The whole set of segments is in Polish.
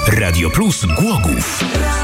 Radio Plus Głogów.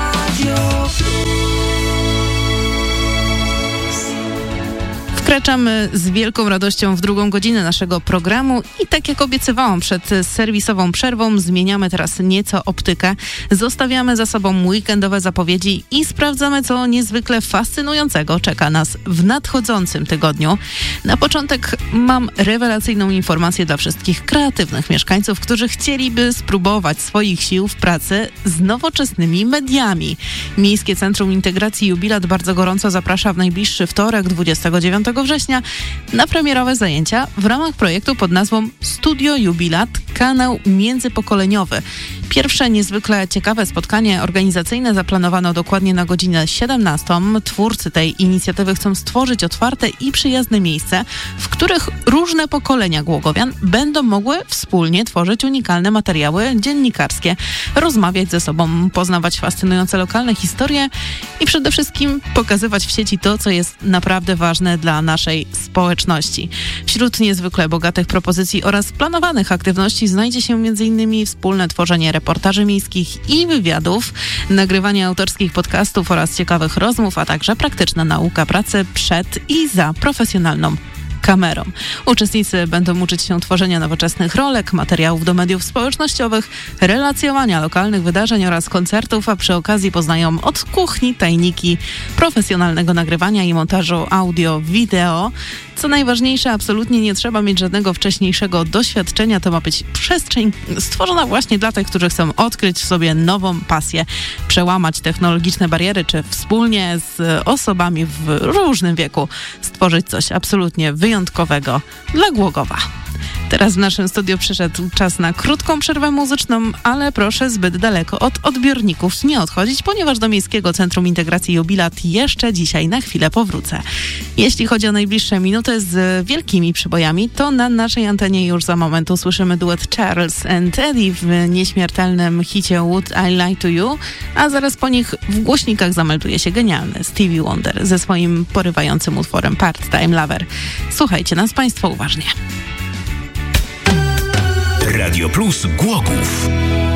Wkraczamy z wielką radością w drugą godzinę naszego programu i tak jak obiecywałam przed serwisową przerwą, zmieniamy teraz nieco optykę. Zostawiamy za sobą weekendowe zapowiedzi i sprawdzamy, co niezwykle fascynującego czeka nas w nadchodzącym tygodniu. Na początek mam rewelacyjną informację dla wszystkich kreatywnych mieszkańców, którzy chcieliby spróbować swoich sił w pracy z nowoczesnymi mediami. Miejskie Centrum Integracji Jubilat bardzo gorąco zaprasza w najbliższy wtorek, 29 września, na premierowe zajęcia w ramach projektu pod nazwą Studio Jubilat – Kanał Międzypokoleniowy. Pierwsze niezwykle ciekawe spotkanie organizacyjne zaplanowano dokładnie na godzinę 17. Twórcy tej inicjatywy chcą stworzyć otwarte i przyjazne miejsce, w których różne pokolenia głogowian będą mogły wspólnie tworzyć unikalne materiały dziennikarskie, rozmawiać ze sobą, poznawać fascynujące lokalne historie i przede wszystkim pokazywać w sieci to, co jest naprawdę ważne dla naszej społeczności. Wśród niezwykle bogatych propozycji oraz planowanych aktywności znajdzie się m.in. wspólne tworzenie reportaży miejskich i wywiadów, nagrywanie autorskich podcastów oraz ciekawych rozmów, a także praktyczna nauka pracy przed i za profesjonalną kamerą. Uczestnicy będą uczyć się tworzenia nowoczesnych rolek, materiałów do mediów społecznościowych, relacjowania lokalnych wydarzeń oraz koncertów, a przy okazji poznają od kuchni tajniki profesjonalnego nagrywania i montażu audio, wideo. Co najważniejsze, absolutnie nie trzeba mieć żadnego wcześniejszego doświadczenia. To ma być przestrzeń stworzona właśnie dla tych, którzy chcą odkryć w sobie nową pasję, przełamać technologiczne bariery, czy wspólnie z osobami w różnym wieku stworzyć coś absolutnie wyjątkowego dla Głogowa. Teraz w naszym studiu przyszedł czas na krótką przerwę muzyczną, ale proszę zbyt daleko od odbiorników nie odchodzić, ponieważ do Miejskiego Centrum Integracji Jubilat jeszcze dzisiaj na chwilę powrócę. Jeśli chodzi o najbliższe minuty z wielkimi przybojami, to na naszej antenie już za moment usłyszymy duet Charles and Eddie w nieśmiertelnym hicie Would I Lie to You, a zaraz po nich w głośnikach zamelduje się genialny Stevie Wonder ze swoim porywającym utworem Part-Time Lover. Słuchajcie nas Państwo uważnie. Radio Plus Głogów.